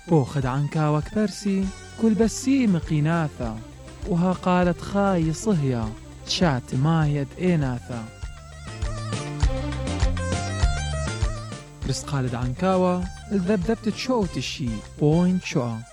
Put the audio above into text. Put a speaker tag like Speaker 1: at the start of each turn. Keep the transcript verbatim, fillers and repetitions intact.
Speaker 1: بوخد عنكاوة كبرسي كل بسي مقيناثا، وها قالت خاي صهيا شات مايد إيناثا. بس قالت عنكاوة الذبذبت تشوت الشي بوين شو